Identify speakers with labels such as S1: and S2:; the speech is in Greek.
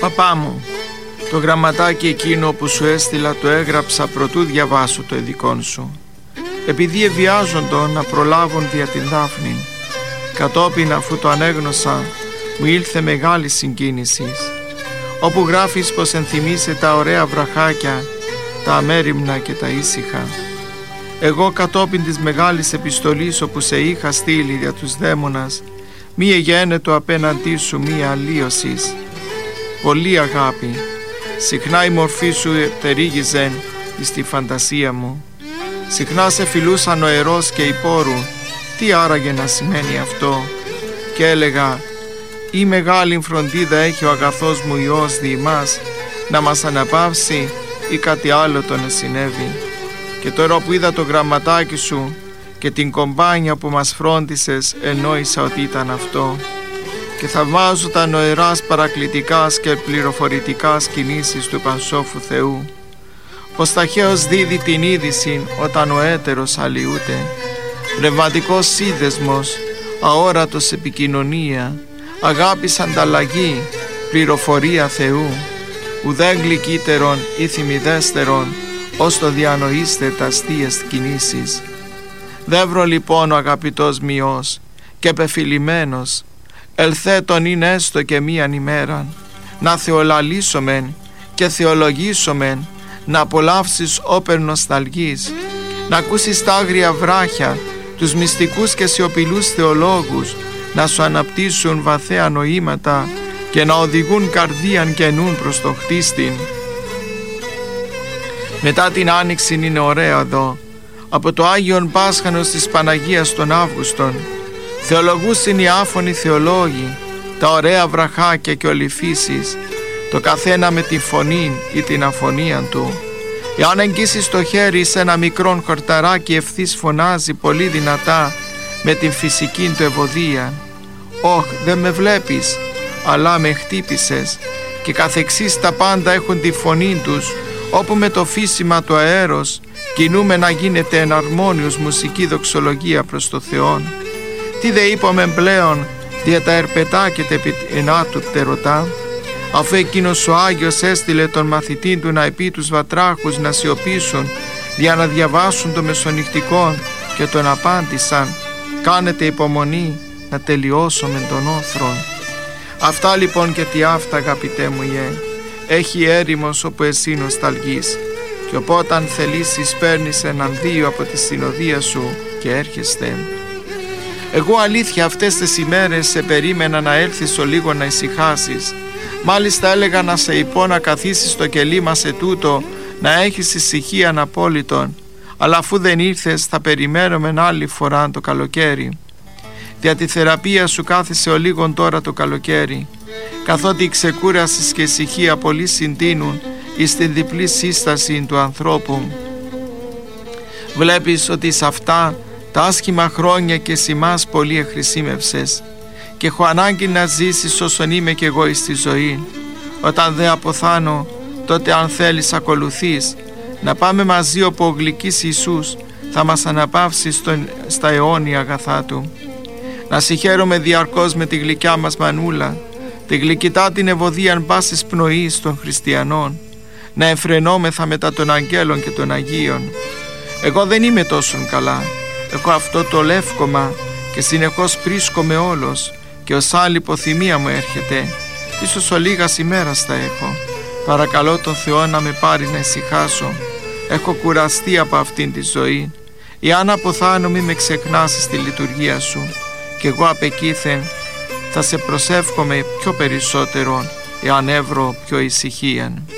S1: Παπά μου, το γραμματάκι εκείνο που σου έστειλα το έγραψα προτού διαβάσω το ειδικόν σου, επειδή ευιάζοντο να προλάβουν δια την Δάφνη. Κατόπιν, αφού το ανέγνωσα, μου ήλθε μεγάλη συγκίνηση, όπου γράφεις πως ενθυμίσαι τα ωραία βραχάκια, τα αμέριμνα και τα ήσυχα. Εγώ κατόπιν της μεγάλης επιστολής όπου σε είχα στείλει για τους δαίμονας, μη εγένετο απέναντί σου μία αλλίωσης. Πολύ αγάπη, συχνά η μορφή σου τερίγιζεν στη φαντασία μου. Συχνά σε φιλούσαν ο ερός και η πόρου. Τι άραγε να σημαίνει αυτό? Και έλεγα, ή μεγάλη φροντίδα έχει ο αγαθός μου Υιός δι' ημάς να μας αναπαύσει, ή κάτι άλλο τον συνέβη. Και τώρα που είδα το γραμματάκι σου και την κομπάνια που μας φρόντισες, εννόησα ότι ήταν αυτό. Και θαυμάζω τα νοεράς παρακλητικάς και πληροφορητικάς κινήσεις του Πανσόφου Θεού, πως ταχαίως δίδει την είδηση όταν ο έτερος αλλοιούται. Πνευματικός σύνδεσμος, αόρατος επικοινωνία, αγάπης ανταλλαγή, πληροφορία Θεού, ουδέν γλυκύτερον ή θυμιδέστερον, ως το διανοείστε τα αστείες κινήσεις. Δεύρο λοιπόν ο αγαπητός μειός και πεφιλημένος, ελθέτων είναι έστω και μίαν ημέραν, να θεολαλήσομεν και θεολογήσομεν, να απολαύσεις όπερ νοσταλγής, να ακούσεις τα άγρια βράχια, τους μυστικούς και σιωπηλούς θεολόγους, να σου αναπτύσσουν βαθαία νοήματα και να οδηγούν καρδίαν και νουν προς το χτίστην. Μετά την Άνοιξη είναι ωραία εδώ, από το Άγιον Πάσχανος της Παναγίας των Αύγουστον, θεολογούσιν οι άφωνοι θεολόγοι, τα ωραία βραχάκια και ολυφίσεις, το καθένα με τη φωνή ή την αφωνία του. Εάν εγγύσεις το χέρι σε ένα μικρόν χορταράκι, ευθύς φωνάζει πολύ δυνατά με την φυσική του ευωδία. «Όχ, δεν με βλέπεις, αλλά με χτύπησες», και καθεξής τα πάντα έχουν τη φωνή τους, όπου με το φύσιμα του αέρος κινούμε να γίνεται εναρμόνιος μουσική δοξολογία προς το Θεόν. Τι δε είπαμε πλέον δια τα ερπετά και τα ενά του πτερωτά, αφού εκείνος ο Άγιος έστειλε τον μαθητή του να πει τους βατράχους να σιωπήσουν για να διαβάσουν το μεσονυχτικό, και τον απάντησαν, κάνετε υπομονή να τελειώσουμε τον όθρον. Αυτά λοιπόν και τι αυτά, αγαπητέ μου έχει έρημος όπου εσύ νοσταλγείς, και οπότε αν θελήσεις παίρνεις έναν δύο από τη συνοδεία σου και έρχεστε. Εγώ αλήθεια αυτές τις ημέρες σε περίμενα να έρθεις ο λίγο να ησυχάσεις. Μάλιστα έλεγα να σε υπώ να καθίσεις στο κελί μας σε τούτο, να έχεις ησυχία αναπόλυτον, αλλά αφού δεν ήρθες θα περιμένουμε άλλη φορά το καλοκαίρι. Δια τη θεραπεία σου κάθισε ο λίγον τώρα το καλοκαίρι, καθότι η ξεκούραση και η ησυχία πολύ συντείνουν εις την διπλή σύσταση του ανθρώπου. Βλέπεις ότι σε αυτά τα άσχημα χρόνια και σημάς πολύ εχρησίμευσες, και έχω ανάγκη να ζήσεις όσον είμαι κι εγώ εις τη ζωή. Όταν δε αποθάνω, τότε αν θέλεις ακολουθείς, να πάμε μαζί όπου ο γλυκής Ιησούς θα μας αναπαύσει στα αιώνια αγαθά Του. Να συγχαίρομαι διαρκώς με τη γλυκιά μας μανούλα, τη γλυκητά την ευωδίαν πάσης πνοής των χριστιανών, να εφρενόμεθα μετά των αγγέλων και των Αγίων. Εγώ δεν είμαι τόσον καλά, έχω αυτό το λεύκομα και συνεχώς πρίσκομαι όλος, και ως άλλη υποθυμία μου έρχεται. Ίσως ο λίγας ημέρας θα έχω. Παρακαλώ τον Θεό να με πάρει να ησυχάσω. Έχω κουραστεί από αυτήν τη ζωή. Εάν αποθάνω μη με ξεχνάσεις στη λειτουργία σου, και εγώ απεκείθεν θα σε προσεύχομαι πιο περισσότερο, εάν έβρω πιο ησυχίαν.